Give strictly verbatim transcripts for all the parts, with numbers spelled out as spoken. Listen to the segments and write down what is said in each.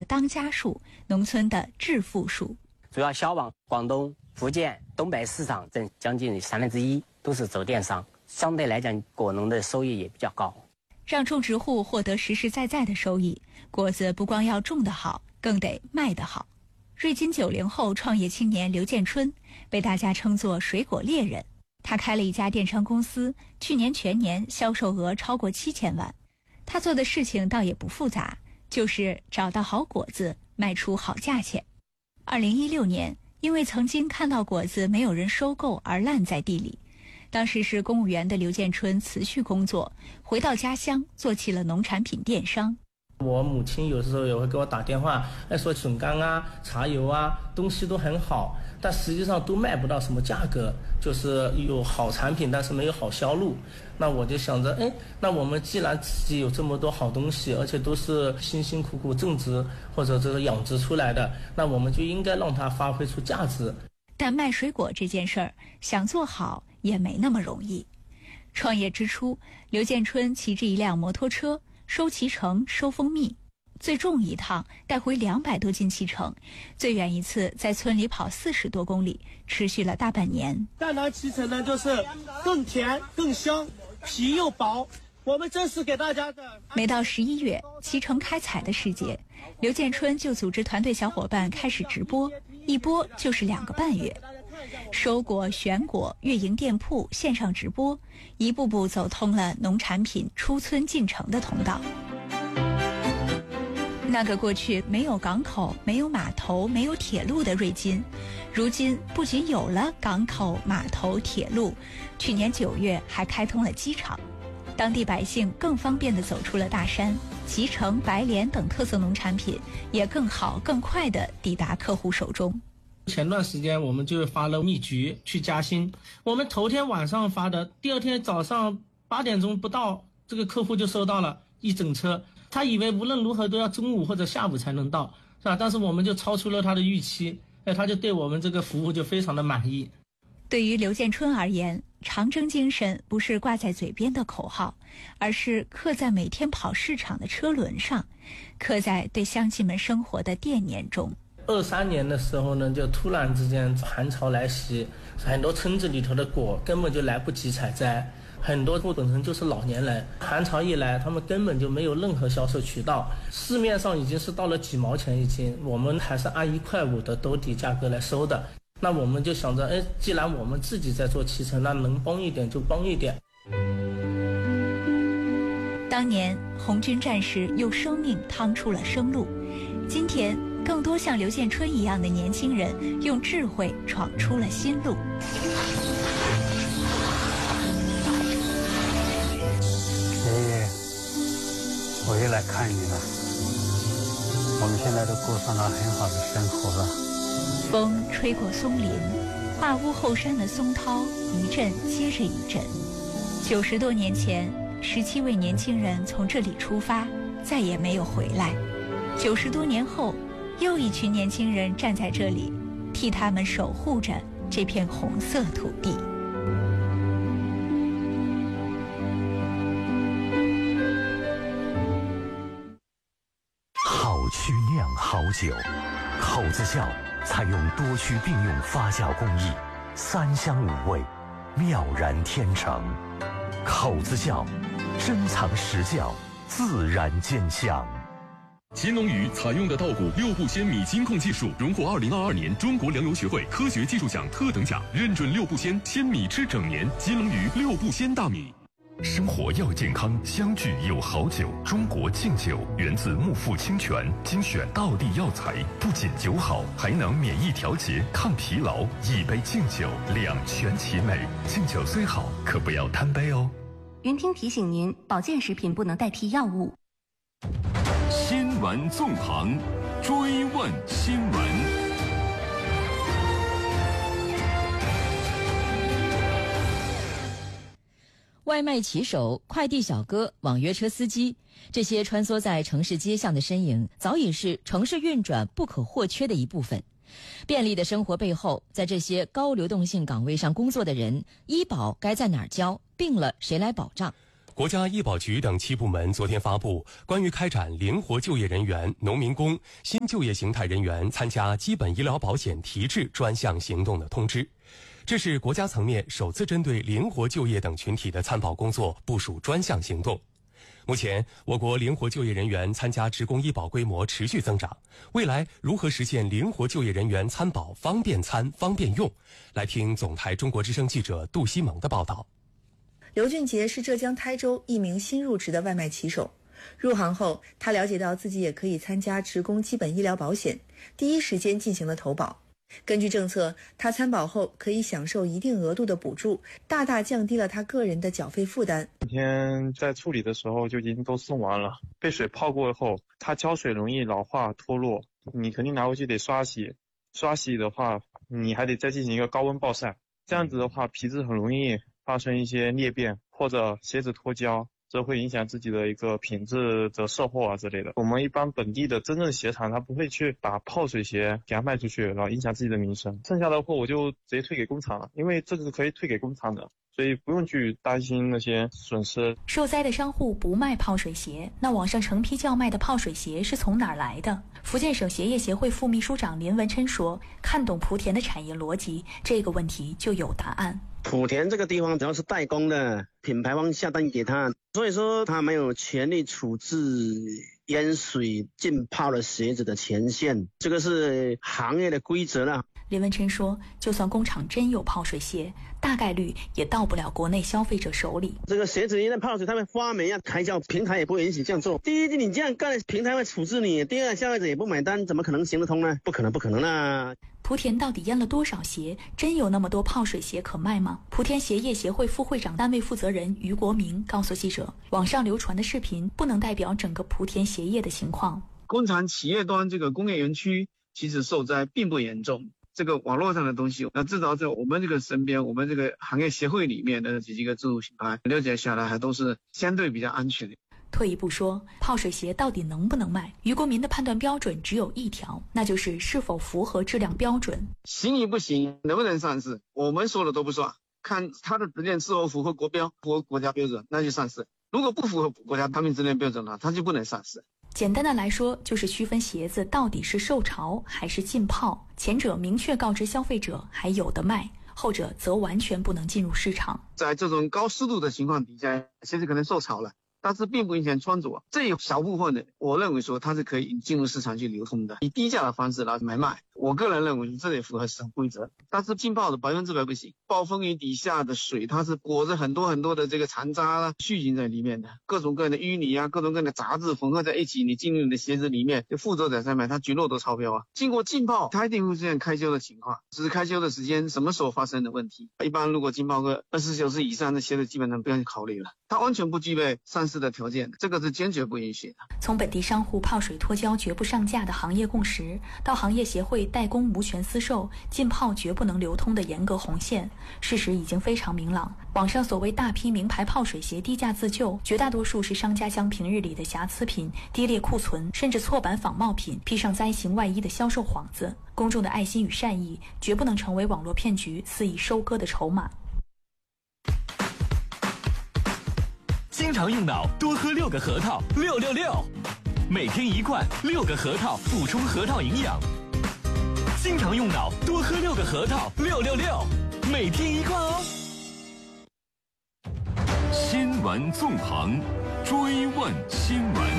当家树，农村的致富树。 主要销往广东、福建、东北市场，占将近三分之一，都是走电商。相对来讲，果农的收益也比较高。 让种植户获得实实在在的收益，果子不光要种得好，更得卖得好。瑞金九零后创业青年刘建春被大家称作水果猎人。他开了一家电商公司，去年全年销售额超过七千万。他做的事情倒也不复杂，就是找到好果子，卖出好价钱。二零一六年，因为曾经看到果子没有人收购而烂在地里，当时是公务员的刘建春辞去工作，回到家乡做起了农产品电商。 我母亲有时候也会给我打电话，哎，说笋干啊、茶油啊，东西都很好，但实际上都卖不到什么价格，就是有好产品，但是没有好销路。那我就想着，哎，那我们既然自己有这么多好东西，而且都是辛辛苦苦种植或者这个养殖出来的，那我们就应该让它发挥出价值。 但卖水果这件事儿，想做好也没那么容易。创业之初，刘建春骑着一辆摩托车，收脐橙、收蜂蜜，最重一趟带回两百多斤脐橙，最远一次在村里跑四十多公里，持续了大半年。 淡蓝脐橙呢，就是更甜、更香，皮又薄。我们这是给大家的。 每到十一月，脐橙开采的时节，刘建春就组织团队小伙伴开始直播，一播就是两个半月。收果、选果、运营店铺、线上直播，一步步走通了农产品出村进城的通道。那个过去没有港口、没有码头、没有铁路的瑞金，如今不仅有了港口、码头、铁路，去年九月还开通了机场，当地百姓更方便地走出了大山，脐橙、白莲等特色农产品也更好、更快地抵达客户手中。 前段时间我们就发了蜜橘去嘉兴，我们头天晚上发的，第二天早上八点钟不到，这个客户就收到了一整车。他以为无论如何都要中午或者下午才能到，是吧？但是我们就超出了他的预期，哎，他就对我们这个服务就非常的满意。 对于刘建春而言，长征精神不是挂在嘴边的口号，而是刻在每天跑市场的车轮上，刻在对乡亲们生活的惦念中。 二三年的时候呢，就突然之间寒潮来袭，很多村子里头的果根本就来不及采摘，很多户本身就是老年人，寒潮一来，他们根本就没有任何销售渠道，市面上已经是到了几毛钱一斤，我们还是按一块五的兜底价格来收的。那我们就想着，哎，既然我们自己在做脐橙，那能帮一点就帮一点。 当年红军战士用生命趟出了生路，今天更多像刘建春一样的年轻人用智慧闯出了新路。 爷爷，我又来看你了，我们现在都过上了很好的生活了。 风吹过松林，画屋后山的松涛一阵接着一阵。九十多年前，十七位年轻人从这里出发，再也没有回来。九十多年后，又一群年轻人站在这里，替他们守护着这片红色土地。 好曲酿好酒，口子窖采用多区并用发酵工艺，三香五味，妙然天成。口子窖，珍藏实窖，自然见香。 金龙鱼采用的稻谷六步仙米金控技术，荣获二零二二年中国粮油学会科学技术奖特等奖，认准六步仙，鲜米吃整年。金龙鱼六步仙大米。 生活要健康，相聚有好酒。中国敬酒源自木富清泉，精选道地药材，不仅酒好，还能免疫调节、抗疲劳。一杯敬酒，两全其美。敬酒虽好，可不要贪杯哦。 云听提醒您，保健食品不能代替药物。 新闻纵横，追问新闻。 外卖骑手、快递小哥、网约车司机，这些穿梭在城市街巷的身影，早已是城市运转不可或缺的一部分。便利的生活背后，在这些高流动性岗位上工作的人，医保该在哪儿交？病了谁来保障？ 国家医保局等七部门昨天发布关于开展灵活就业人员、农民工、新就业形态人员参加基本医疗保险提质专项行动的通知。这是国家层面首次针对灵活就业等群体的参保工作部署专项行动。目前，我国灵活就业人员参加职工医保规模持续增长。未来如何实现灵活就业人员参保方便参、方便用？来听总台中国之声记者杜西蒙的报道。 刘俊杰是浙江台州一名新入职的外卖骑手。入行后，他了解到自己也可以参加职工基本医疗保险，第一时间进行了投保。根据政策，他参保后可以享受一定额度的补助，大大降低了他个人的缴费负担。 今天在处理的时候就已经都送完了，被水泡过后，它胶水容易老化脱落，你肯定拿回去得刷洗，刷洗的话，你还得再进行一个高温暴晒，这样子的话，皮质很容易发生一些裂变或者鞋子脱胶，这会影响自己的一个品质的售后啊之类的。我们一般本地的真正鞋厂，他不会去把泡水鞋给它卖出去，然后影响自己的名声。剩下的货我就直接退给工厂了，因为这个是可以退给工厂的，所以不用去担心那些损失。 受灾的商户不卖泡水鞋，那网上成批叫卖的泡水鞋是从哪儿来的？福建省鞋业协会副秘书长林文琛说，看懂莆田的产业逻辑，这个问题就有答案。 莆田这个地方主要是代工的，品牌方下单给他，所以说他没有权利处置淹水浸泡的鞋子的前线，这个是行业的规则了。 林文琛说，就算工厂真有泡水鞋，大概率也到不了国内消费者手里。 这个鞋子一旦泡水，它会发霉啊，开胶，平台也不会允许这样做。第一，你这样干，平台会处置你；第二，消费者也不买单，怎么可能行得通呢？不可能，不可能啊！ 莆田到底淹了多少鞋？真有那么多泡水鞋可卖吗？莆田鞋业协会副会长、单位负责人于国明告诉记者，网上流传的视频不能代表整个莆田鞋业的情况。 工厂企业端这个工业园区其实受灾并不严重。这个网络上的东西，那至少在我们这个身边，我们这个行业协会里面的几个自主品牌了解下来，还都是相对比较安全的。 退一步说，泡水鞋到底能不能卖？于国民的判断标准只有一条，那就是是否符合质量标准。 行与不行，能不能上市，我们说了都不算，看它的质量是否符合国标、符合国家标准，那就上市。如果不符合国家产品质量标准呢，它就不能上市。 简单的来说，就是区分鞋子到底是受潮还是浸泡，前者明确告知消费者还有的卖，后者则完全不能进入市场。 在这种高湿度的情况底下，鞋子可能受潮了，但是并不影响穿着，这一小部分的，我认为说它是可以进入市场去流通的，以低价的方式来买卖。我个人认为这也符合市场规则，但是浸泡的百分之百不行。暴风雨底下的水，它是裹着很多很多的这个残渣啊、细菌在里面的，各种各样的淤泥啊、各种各样的杂质混合在一起，你进入你的鞋子里面，就负责者在买，它绝对都超标啊。经过浸泡，它一定会出现开胶的情况，只是开胶的时间什么时候发生的问题。一般如果浸泡个二十四小时以上的鞋子，基本上不用考虑了，它完全不具备上市的条件，这个是坚决不允许的。 从本地商户泡水脱胶绝不上架的行业共识，到行业协会代工无权私售、浸泡绝不能流通的严格红线，事实已经非常明朗。网上所谓大批名牌泡水鞋低价自救，绝大多数是商家将平日里的瑕疵品、低劣库存甚至错版仿冒品披上灾情外衣的销售幌子。公众的爱心与善意绝不能成为网络骗局肆意收割的筹码。 经常用脑，多喝六个核桃，六六六，每天一罐，六个核桃，补充核桃营养。经常用脑，多喝六个核桃，六六六，每天一罐哦。 新闻纵横，追问新闻。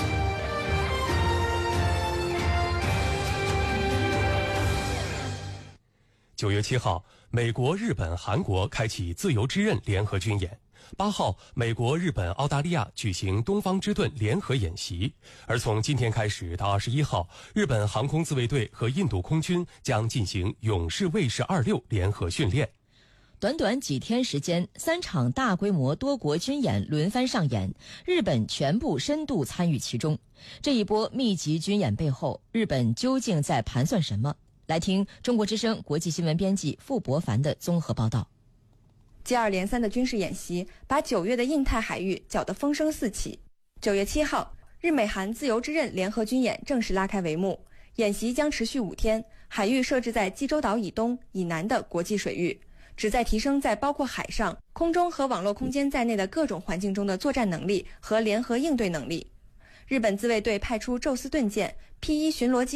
九月七号，美国、日本、韩国开启自由之刃联合军演。八号，美国、日本、澳大利亚举行东方之盾联合演习，而从今天开始到二十一号，日本航空自卫队和印度空军将进行勇士卫士二六联合训练。 短短几天时间，三场大规模多国军演轮番上演，日本全部深度参与其中。这一波密集军演背后，日本究竟在盘算什么？来听中国之声国际新闻编辑傅博凡的综合报道。 接二连三的军事演习把九月的印太海域搅得风声四起。九月七号，日美韩自由之刃联合军演正式拉开帷幕，演习将持续五天，海域设置在济州岛以东以南的国际水域。 旨在提升在包括海上、空中和网络空间在内的各种环境中的作战能力和联合应对能力。日本自卫队派出宙斯盾舰 P 一巡逻机